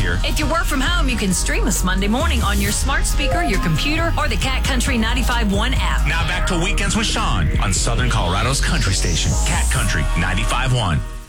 here. If you work from home, you can stream us Monday morning on your smart speaker, your computer, or the Cat Country 95.1 app. Now back to Weekends with Sean on Southern Colorado's country station, Cat Country 95.1.